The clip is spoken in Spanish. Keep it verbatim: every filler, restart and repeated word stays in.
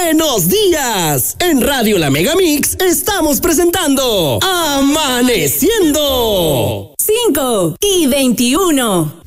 ¡Buenos días! En Radio La Megamix estamos presentando Amaneciendo. cinco y veintiuno.